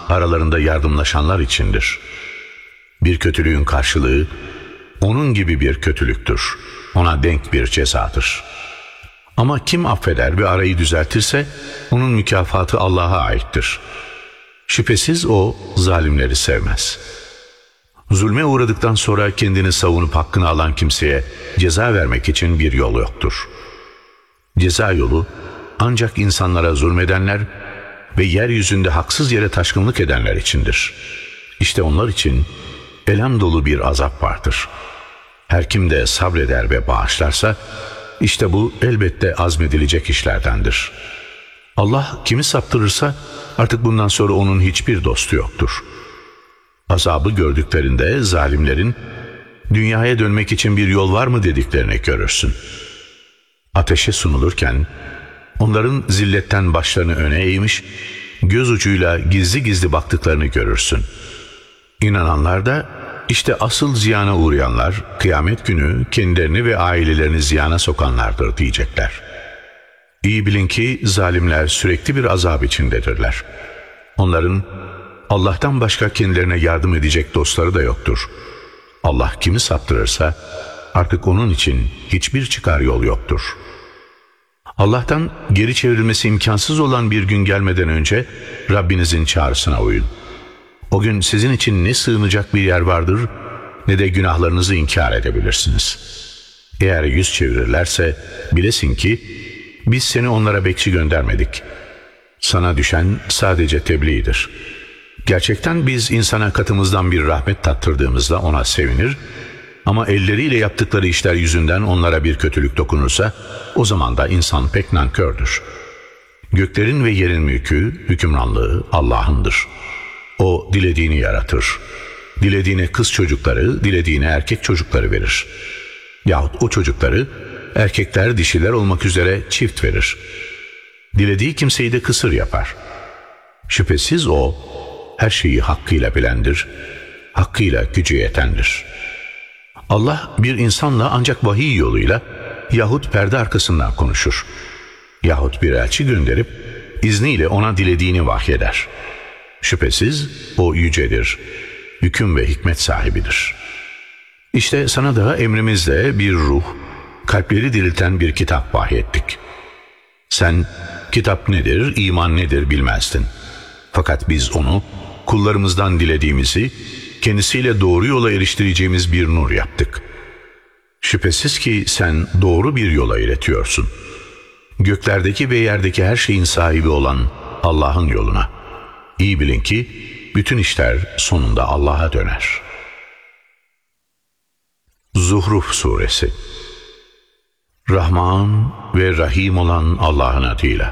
aralarında yardımlaşanlar içindir. Bir kötülüğün karşılığı onun gibi bir kötülüktür. Ona denk bir cezadır. Ama kim affeder ve arayı düzeltirse onun mükafatı Allah'a aittir. Şüphesiz o zalimleri sevmez. Zulme uğradıktan sonra kendini savunup hakkını alan kimseye ceza vermek için bir yol yoktur. Ceza yolu ancak insanlara zulmedenler ve yeryüzünde haksız yere taşkınlık edenler içindir. İşte onlar için elem dolu bir azap vardır. Her kim de sabreder ve bağışlarsa işte bu elbette azmedilecek işlerdendir. Allah kimi saptırırsa artık bundan sonra onun hiçbir dostu yoktur. Azabı gördüklerinde zalimlerin dünyaya dönmek için bir yol var mı dediklerini görürsün. Ateşe sunulurken onların zilletten başlarını öne eğmiş, göz ucuyla gizli gizli baktıklarını görürsün. İnananlar da işte asıl ziyana uğrayanlar kıyamet günü kendilerini ve ailelerini ziyana sokanlardır diyecekler. İyi bilin ki zalimler sürekli bir azap içindedirler. Onların Allah'tan başka kendilerine yardım edecek dostları da yoktur. Allah kimi saptırırsa artık onun için hiçbir çıkar yol yoktur. Allah'tan geri çevrilmesi imkansız olan bir gün gelmeden önce Rabbinizin çağrısına uyun. O gün sizin için ne sığınacak bir yer vardır ne de günahlarınızı inkar edebilirsiniz. Eğer yüz çevirirlerse bilesin ki biz seni onlara bekçi göndermedik. Sana düşen sadece tebliğdir. Gerçekten biz insana katımızdan bir rahmet tattırdığımızda ona sevinir ama elleriyle yaptıkları işler yüzünden onlara bir kötülük dokunursa o zaman da insan pek nankördür. Göklerin ve yerin mülkü, hükümranlığı Allah'ındır. O dilediğini yaratır. Dilediğine kız çocukları, dilediğine erkek çocukları verir. Yahut o çocukları erkekler dişiler olmak üzere çift verir. Dilediği kimseyi de kısır yapar. Şüphesiz o her şeyi hakkıyla bilendir, hakkıyla gücü yetendir. Allah bir insanla ancak vahiy yoluyla yahut perde arkasından konuşur. Yahut bir elçi gönderip izniyle ona dilediğini vahyeder. Şüphesiz o yücedir, hüküm ve hikmet sahibidir. İşte sana da emrimizle bir ruh, kalpleri dirilten bir kitap vahyettik. Sen kitap nedir, iman nedir bilmezdin. Fakat biz onu kullarımızdan dilediğimizi kendisiyle doğru yola eriştireceğimiz bir nur yaptık. Şüphesiz ki sen doğru bir yola iletiyorsun. Göklerdeki ve yerdeki her şeyin sahibi olan Allah'ın yoluna. İyi bilin ki bütün işler sonunda Allah'a döner. Zuhruf Suresi. Rahman ve Rahim olan Allah'ın adıyla.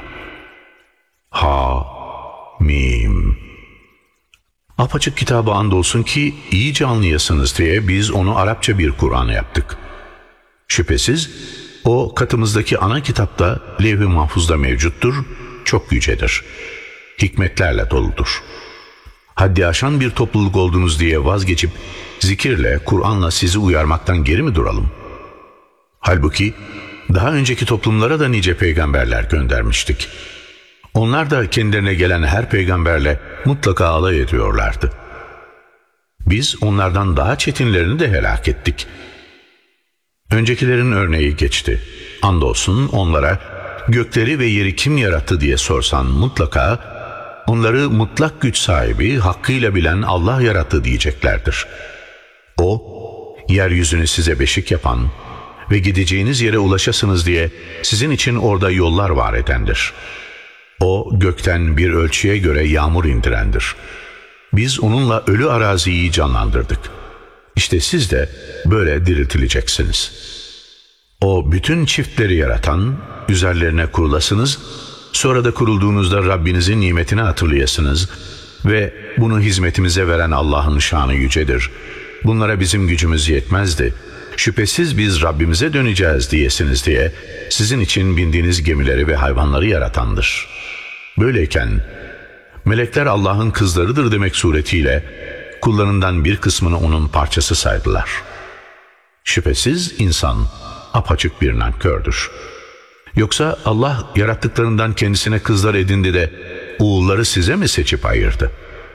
Ha-Mim. Apaçık kitaba andolsun ki iyice anlayasınız diye biz onu Arapça bir Kur'an yaptık. Şüphesiz o katımızdaki ana kitapta Levh-i Mahfuz'da mevcuttur, çok yücedir. Hikmetlerle doludur. Haddi aşan bir topluluk oldunuz diye vazgeçip zikirle, Kur'an'la sizi uyarmaktan geri mi duralım? Halbuki daha önceki toplumlara da nice peygamberler göndermiştik. Onlar da kendilerine gelen her peygamberle mutlaka alay ediyorlardı. Biz onlardan daha çetinlerini de helak ettik. Öncekilerin örneği geçti. Andolsun onlara gökleri ve yeri kim yarattı diye sorsan mutlaka onları mutlak güç sahibi, hakkıyla bilen Allah yarattı diyeceklerdir. O, yeryüzünü size beşik yapan ve gideceğiniz yere ulaşasınız diye sizin için orada yollar var edendir. O, gökten bir ölçüye göre yağmur indirendir. Biz onunla ölü araziyi canlandırdık. İşte siz de böyle diriltileceksiniz. O, bütün çiftleri yaratan, üzerlerine kurulasınız, sonra da kurulduğunuzda Rabbinizin nimetini hatırlayasınız ve bunu hizmetimize veren Allah'ın şanı yücedir. Bunlara bizim gücümüz yetmezdi. Şüphesiz biz Rabbimize döneceğiz diyesiniz diye sizin için bindiğiniz gemileri ve hayvanları yaratandır. Böyleyken melekler Allah'ın kızlarıdır demek suretiyle kullarından bir kısmını onun parçası saydılar. Şüphesiz insan apaçık bir nankördür. Yoksa Allah yarattıklarından kendisine kızlar edindi de oğulları size mi seçip ayırdı?